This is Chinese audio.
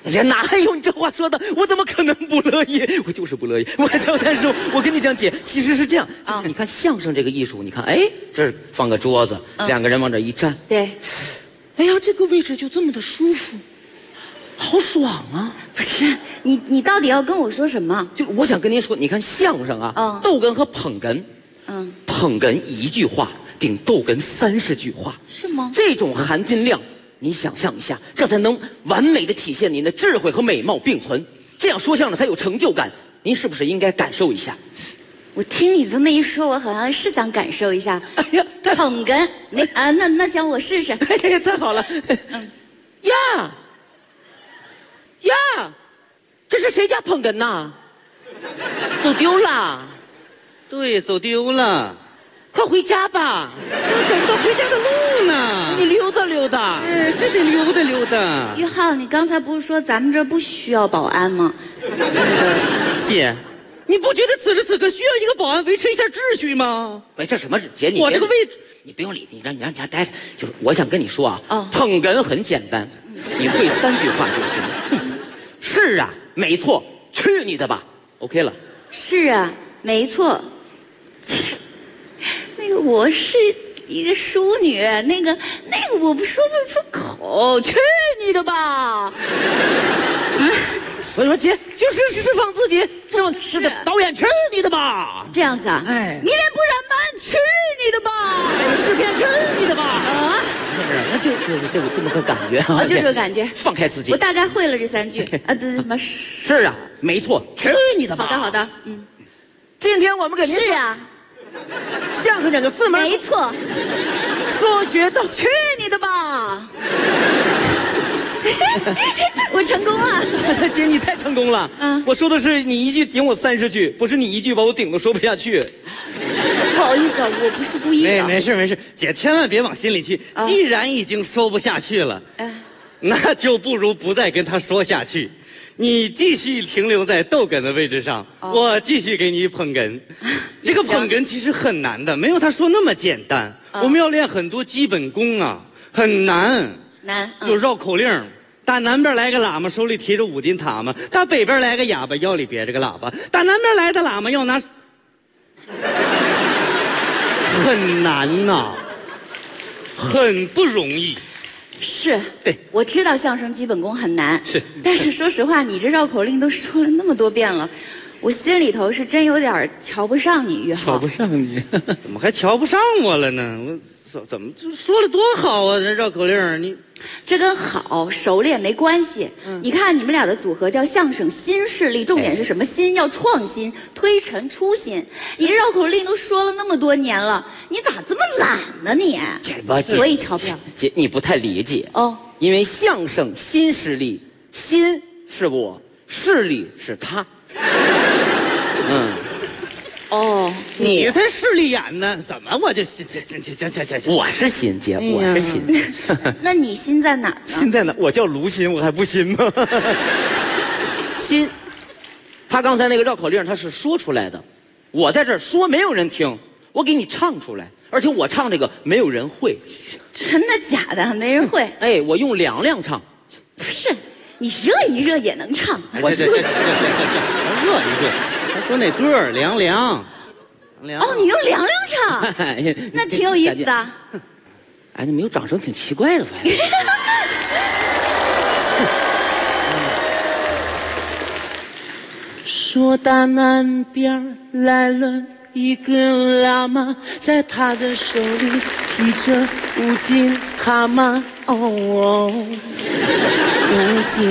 哎呀，哪有你这话说的？我怎么可能不乐意？我就是不乐意。但是我跟你讲，姐，其实是这样，就是你看相声这个艺术，你看，哎，这儿放个桌子，两个人往这一站， 对， 哎呀，这个位置就这么的舒服，好爽啊！ 不是你到底要跟我说什么？ 就我想跟您说，你看相声啊，逗哏和捧哏，捧哏一句话顶逗哏30句话， 是吗？ 这种含金量。你想象一下，这才能完美的体现您的智慧和美貌并存，这样说相声才有成就感。您是不是应该感受一下？ 我听你这么一说，我好像是想感受一下。 哎呀， 捧哏，那行我试试。 哎呀，太好了！呀，这是谁家捧哏呐？走丢了。 对，走丢了。 快回家吧， 我找不到回家的路呢。 你溜达溜达。 是得溜达溜达。 约翰，你刚才不是说咱们这不需要保安吗？ 姐，你不觉得此时此刻需要一个保安维持一下秩序吗？ 喂，这什么姐？你我这个位置， 你不用理，你让家待着。就是我想跟你说啊，捧哏很简单，你会3句话就行。是啊，没错，去你的吧 ，OK 了。 是啊，没错。那个我是一个淑女，那个我不说不出口，去你的吧！ 我说姐，就是释放自己，是的，导演去你的吧！ 这样子啊？ 哎， 迷恋不染斑，去你的吧！ 制片去你的吧！ 啊， 那就这么个感觉啊， 就这个感觉， 放开自己。 我大概会了这3句啊，这什么？ 是啊，没错，去你的吧！ 好的， 今天我们给您是啊。 相声讲究4门， 没错。 说学逗， 去你的吧！我成功了， 姐，你太成功了。我说的是你一句顶我30句，不是你一句把我顶都说不下去。 不好意思啊，我不是故意的。 没事，姐千万别往心里去。既然已经说不下去了，那就不如不再跟他说下去。你继续停留在逗哏的位置上，我继续给你捧哏。这个捧哏其实很难的，没有他说那么简单。我们要练很多基本功啊，很难。有绕口令，打南边来个喇嘛，手里提着5斤塔嘛；打北边来个哑巴，腰里别着个喇叭。打南边来的喇嘛要拿，很难呐，很不容易。 是， 对， 我知道相声基本功很难， 是， 但是说实话，你这绕口令都说了那么多遍了，我心里头是真有点瞧不上你，于浩。 瞧不上你？怎么还瞧不上我了呢？我怎么就说了多好啊？这绕口令你。 这跟好熟练没关系。你看你们俩的组合叫相声新势力，重点是什么？新要创新，推陈出新。你这绕口令都说了那么多年了，你咋这么懒呢你？所以瞧不上。 姐，你不太理解哦， 因为相声新势力，新是我，势力是他。 哦， 你才势利眼呢？怎么我就行？ 我是新姐，我是新。 那你心在哪儿呢？ 心在哪？我叫卢鑫，我还不新吗？新，他刚才那个绕口令他是说出来的，我在这儿说没有人听，我给你唱出来，而且我唱这个没有人会。 真的假的？没人会？ 哎，我用2两唱。 不是，你热一热也能唱。 我热一热。他说那歌凉凉。 哦，你用2两唱，那挺有意思的。 哎，你没有掌声，挺奇怪的，反正。说大南边来了一个喇嘛，在他的手里提着5斤塔嘛，哦，5斤。